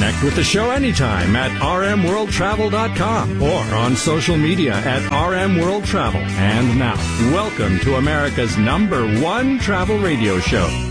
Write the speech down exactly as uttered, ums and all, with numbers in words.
Connect with the show anytime at r m world travel dot com or on social media at r m world travel. And now, welcome to America's number one travel radio show,